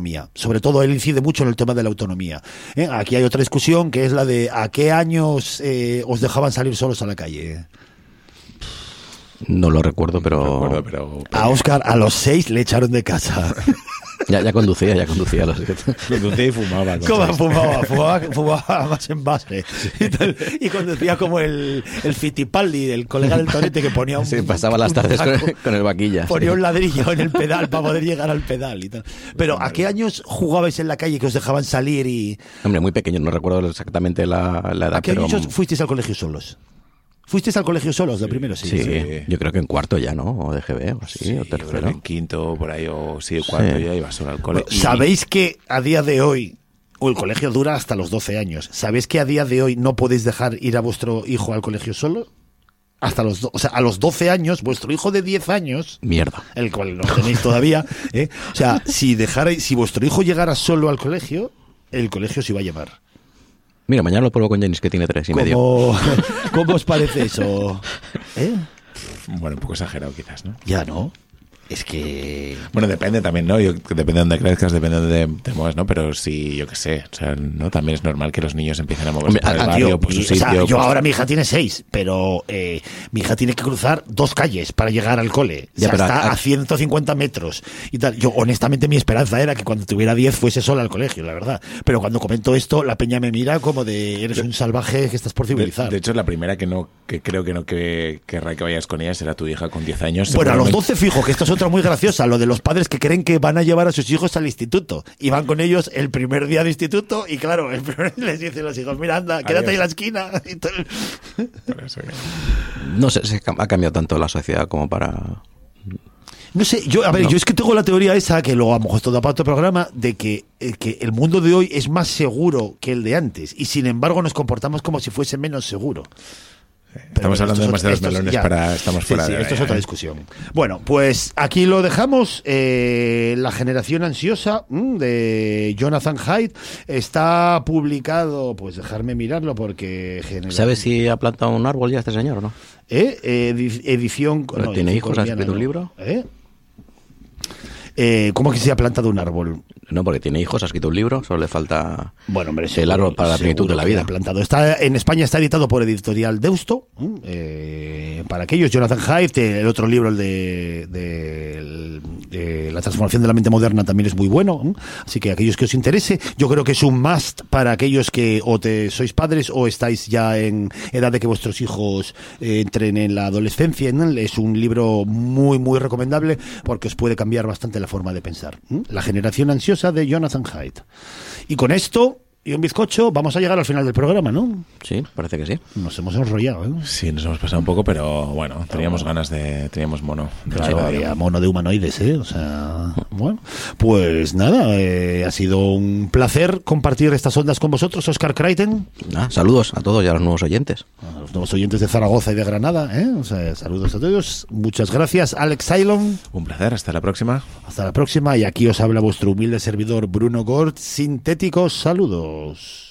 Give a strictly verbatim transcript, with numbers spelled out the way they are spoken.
autonomía. Sobre todo él incide mucho en el tema de la autonomía. ¿Eh? Aquí hay otra discusión que es la de ¿a qué años eh, os dejaban salir solos a la calle? No lo recuerdo, pero... No recuerdo, pero... A Óscar a los seis le echaron de casa. Ya, ya conducía, ya conducía. Los... Conducía y fumaba. ¿Cómo fumaba? Fumaba, fumaba más en base. Y, tal, y conducía como el, el Fittipaldi, el colega del Torete que ponía un... Sí, pasaba las tardes con, con el vaquilla. Ponía sí. un ladrillo en el pedal para poder llegar al pedal y tal. Pero ¿a qué años jugabais en la calle que os dejaban salir y...? Hombre, muy pequeño, no recuerdo exactamente la, la edad. ¿A qué pero... años fuisteis al colegio solos? ¿Fuisteis al colegio solos de primero? Sí, Sí, sí. yo creo que en cuarto ya, ¿no? O de G B, o así, Sí, o yo creo tercero. que en quinto, por ahí, o sí, cuarto, Sí. ya iba solo al cole. Bueno, ¿sabéis que a día de hoy, o el colegio dura hasta los doce años, ¿sabéis que a día de hoy no podéis dejar ir a vuestro hijo al colegio solo? Hasta los, do- o sea, a los doce años, vuestro hijo de diez años, Mierda. el cual no tenéis todavía, ¿eh? O sea, si dejarais, si vuestro hijo llegara solo al colegio, el colegio se iba a llevar. Mira, mañana lo pruebo con Janis, que tiene tres y medio. ¿Cómo, ¿Cómo os parece eso? ¿Eh? Bueno, un poco exagerado quizás, ¿no? Ya no. Es que... Bueno, depende también, ¿no? Yo, depende de donde crezcas, depende de donde te muevas, ¿no? Pero sí, yo qué sé, o sea, ¿no? También es normal que los niños empiecen a moverse Hombre, por el ah, barrio, Tío, por su y, sitio. o sea, yo pues- ahora mi hija tiene seis, pero eh, mi hija tiene que cruzar dos calles para llegar al cole. O Ya, sea, pero está a- a ciento cincuenta metros y tal. Yo, honestamente, mi esperanza era que cuando tuviera diez fuese sola al colegio, la verdad. Pero cuando comento esto, la peña me mira como de eres un salvaje que estás por De, civilizar. de hecho, la primera que no, que creo que no que querrá que vayas con ella será tu hija con diez años. Bueno, a los seguramente. doce fijo, que esto es otra muy graciosa, lo de los padres que creen que van a llevar a sus hijos al instituto y van con ellos el primer día de instituto y claro, el primer les dicen los hijos, mira, anda, quédate ahí en la esquina. Y tal. Por eso que- No sé, se ha cambiado tanto la sociedad como para... No sé, yo, a ver, No. yo es que tengo la teoría esa, que luego a lo mejor esto da para otro programa, de que, eh, que el mundo de hoy es más seguro que el de antes y sin embargo nos comportamos como si fuese menos seguro. Estamos Pero hablando esto de es más de los esto es- melones ya. para... Estamos Sí, fuera sí, de... esto es la- otra discusión. Bueno, pues aquí lo dejamos. Eh, La generación ansiosa mm, de Jonathan Haidt está publicado, pues dejarme mirarlo porque... genera- ¿Sabes si ha plantado un árbol ya este señor o no? ¿Eh? Edi- edición... ¿Pero tiene edición hijos? ¿Ha colombiana, escrito un no. libro? ¿Eh? Eh, ¿Cómo que se ha plantado un árbol? No, porque tiene hijos, ha escrito un libro, solo le falta Bueno, hombre, el seguro- árbol para la plenitud seguro de la que vida. lo ha plantado. Está, en España está editado por Editorial Deusto. Eh, para aquellos, Jonathan Haidt, el otro libro, el de, de, el de La transformación de la mente moderna, también es muy bueno. ¿eh? Así que aquellos que os interese, yo creo que es un must para aquellos que o te sois padres o estáis ya en edad de que vuestros hijos eh, entren en la adolescencia. ¿no? Es un libro muy, muy recomendable porque os puede cambiar bastante la forma de pensar. ¿eh? La generación ansiosa de Jonathan Haidt. Y con esto y un bizcocho vamos a llegar al final del programa, ¿no? Sí, parece que sí. Nos hemos enrollado, ¿eh? Sí, nos hemos pasado un poco, pero bueno, teníamos ganas de... Teníamos mono. de Claro, hecho, había mono de humanoides, ¿eh? O sea, bueno, pues nada, eh, ha sido un placer compartir estas ondas con vosotros, Óscar Crichton, Ah, saludos a todos y a los nuevos oyentes. a los nuevos oyentes de Zaragoza y de Granada, ¿eh? O sea, saludos a todos, muchas gracias, Alex Cylon, Un placer, hasta la próxima. hasta la próxima, y aquí os habla vuestro humilde servidor Bruno Gort, sintéticos, saludos.